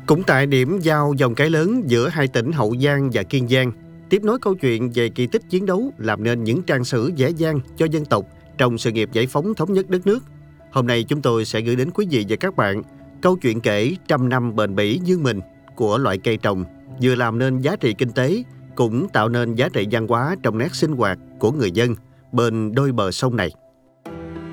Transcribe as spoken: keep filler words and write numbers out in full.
Cũng tại điểm giao dòng cái lớn giữa hai tỉnh Hậu Giang và Kiên Giang, tiếp nối câu chuyện về kỳ tích chiến đấu làm nên những trang sử vẻ vang cho dân tộc trong sự nghiệp giải phóng thống nhất đất nước. Hôm nay chúng tôi sẽ gửi đến quý vị và các bạn câu chuyện kể trăm năm bền bỉ dương mình của loại cây trồng vừa làm nên giá trị kinh tế, cũng tạo nên giá trị văn hóa trong nét sinh hoạt của người dân bên đôi bờ sông này.